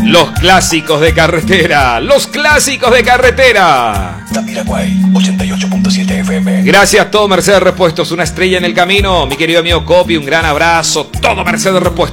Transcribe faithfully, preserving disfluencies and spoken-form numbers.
Los clásicos de carretera, los clásicos de carretera. Tamiraguay, ochenta y ocho punto siete F M. Gracias, todo Mercedes Repuestos, una estrella en el camino. Mi querido amigo Copi, un gran abrazo. Todo Mercedes Repuestos.